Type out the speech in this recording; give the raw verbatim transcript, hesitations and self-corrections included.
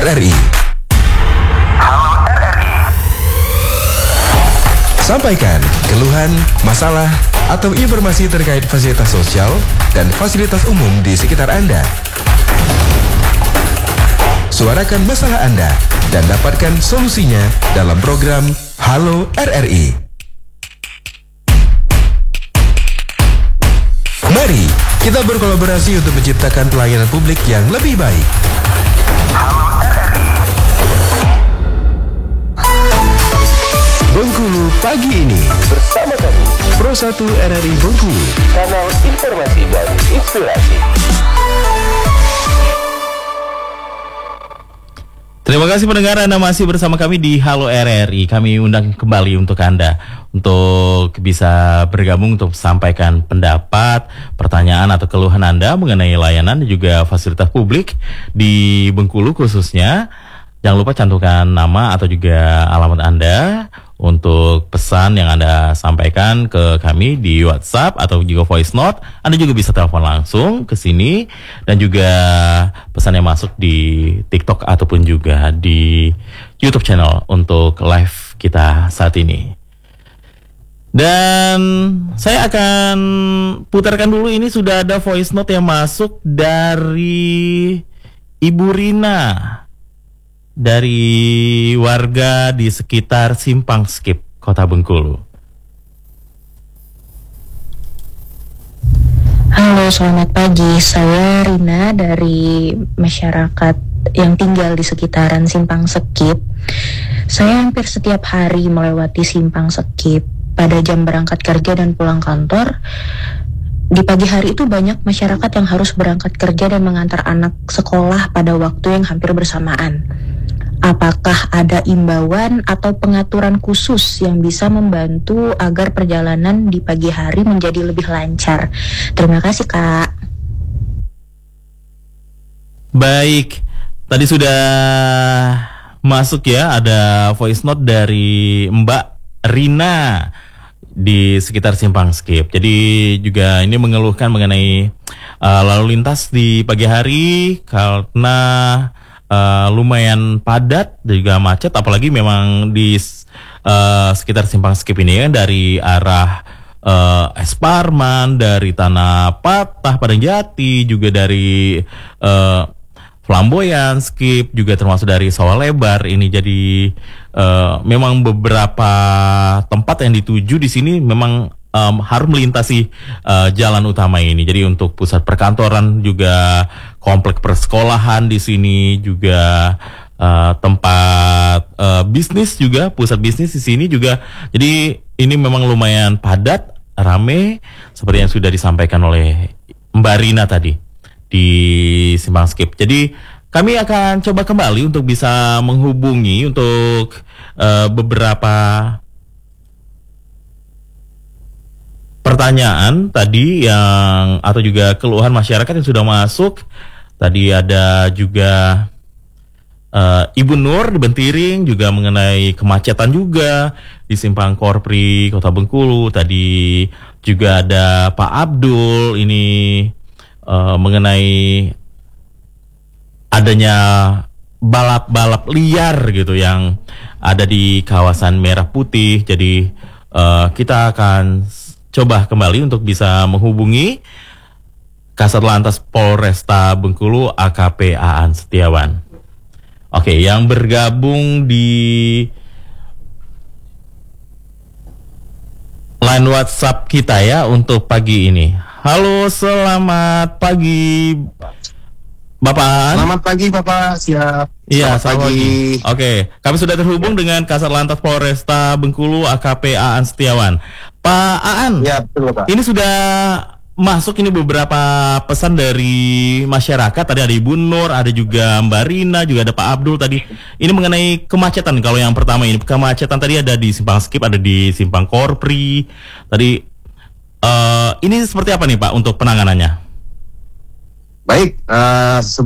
R R I. Halo R R I. Sampaikan keluhan, masalah, atau informasi terkait fasilitas sosial dan fasilitas umum di sekitar Anda. Suarakan masalah Anda dan dapatkan solusinya dalam program Halo R R I. Mari kita berkolaborasi untuk menciptakan pelayanan publik yang lebih baik. Halo R R I. Bengkulu pagi ini Bersama kami, Pro satu R R I Bengkulu. kanal informasi dan inspirasi. Terima kasih pendengar, Anda masih bersama kami di Halo R R I. Kami undang kembali untuk Anda untuk bisa bergabung untuk sampaikan pendapat, pertanyaan atau keluhan Anda mengenai layanan dan juga fasilitas publik di Bengkulu khususnya. Jangan lupa cantumkan nama atau juga alamat Anda untuk pesan yang Anda sampaikan ke kami di WhatsApp atau juga voice note. Anda juga bisa telepon langsung ke sini dan juga pesan yang masuk di TikTok ataupun juga di YouTube channel untuk live kita saat ini. Dan saya akan putarkan dulu, ini sudah ada voice note yang masuk dari Ibu Rina dari warga di sekitar Simpang Skip, Kota Bengkulu. Halo, selamat pagi. Saya Rina dari masyarakat yang tinggal di sekitaran Simpang Skip. Saya hampir setiap hari melewati Simpang Skip pada jam berangkat kerja dan pulang kantor. Di pagi hari itu banyak masyarakat yang harus berangkat kerja dan mengantar anak sekolah pada waktu yang hampir bersamaan. Apakah ada imbauan atau pengaturan khusus yang bisa membantu agar perjalanan di pagi hari menjadi lebih lancar? Terima kasih, Kak. Baik, tadi sudah masuk ya, ada voice note dari Mbak Rina di sekitar Simpang Skip. Jadi juga ini mengeluhkan mengenai uh, lalu lintas di pagi hari karena Uh, lumayan padat dan juga macet, apalagi memang di uh, sekitar Simpang Skip ini kan dari arah uh, Es Parman, dari Tanah Patah, Padang Jati, juga dari uh, Flamboyan Skip, juga termasuk dari Sawah Lebar. Ini jadi uh, memang beberapa tempat yang dituju di sini memang Um, harus melintasi uh, jalan utama ini. Jadi untuk pusat perkantoran, juga komplek persekolahan di sini, juga uh, tempat uh, bisnis juga, pusat bisnis di sini juga. Jadi ini memang lumayan padat, rame, seperti yang sudah disampaikan oleh Mbak Rina tadi di Simpang Skip. Jadi kami akan coba kembali untuk bisa menghubungi untuk uh, beberapa pertanyaan tadi yang atau juga keluhan masyarakat yang sudah masuk. Tadi ada juga uh, Ibu Nur di Bentiring juga mengenai kemacetan juga di Simpang Korpri, Kota Bengkulu. Tadi juga ada Pak Abdul ini uh, mengenai adanya balap-balap liar gitu yang ada di kawasan Merah Putih. Jadi uh, kita akan coba kembali untuk bisa menghubungi Kasat Lantas Polresta Bengkulu A K P Aan Setiawan. Oke, yang bergabung di line WhatsApp kita ya untuk pagi ini. Halo, selamat pagi Bapak Aan. Selamat pagi Bapak, siap. Iya, selamat pagi. pagi. Oke, kami sudah terhubung dengan Kasat Lantas Polresta Bengkulu A K P Aan Setiawan. Pak Aan, Ya, betul Bapak. ini sudah masuk ini beberapa pesan dari masyarakat. Tadi ada Ibu Nur, ada juga Mbak Rina, juga ada Pak Abdul tadi. Ini mengenai kemacetan. Kalau yang pertama ini kemacetan tadi ada di Simpang Skip, ada di Simpang Korpri. Tadi uh, ini seperti apa nih Pak untuk penanganannya? Baik, uh,